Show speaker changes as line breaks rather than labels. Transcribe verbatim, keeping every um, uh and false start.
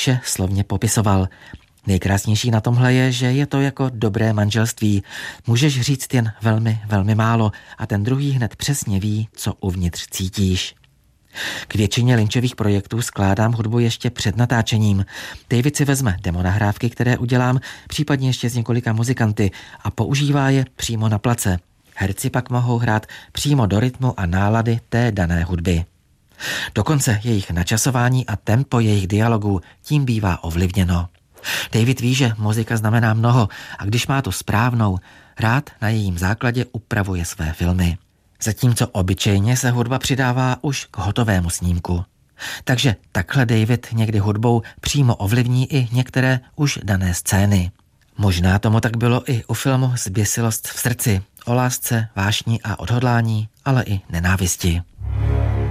vše slovně popisoval. Nejkrásnější na tomhle je, že je to jako dobré manželství. Můžeš říct jen velmi, velmi málo a ten druhý hned přesně ví, co uvnitř cítíš. K většině Lynchových projektů skládám hudbu ještě před natáčením. David si vezme demonahrávky, které udělám, případně ještě s několika muzikanty a používá je přímo na place. Herci pak mohou hrát přímo do rytmu a nálady té dané hudby. Dokonce jejich načasování a tempo jejich dialogů tím bývá ovlivněno. David ví, že muzika znamená mnoho a když má tu správnou, rád na jejím základě upravuje své filmy. Zatímco obyčejně se hudba přidává už k hotovému snímku. Takže takhle David někdy hudbou přímo ovlivní i některé už dané scény. Možná tomu tak bylo i u filmu Zběsilost v srdci, o lásce, vášni a odhodlání, ale i nenávisti.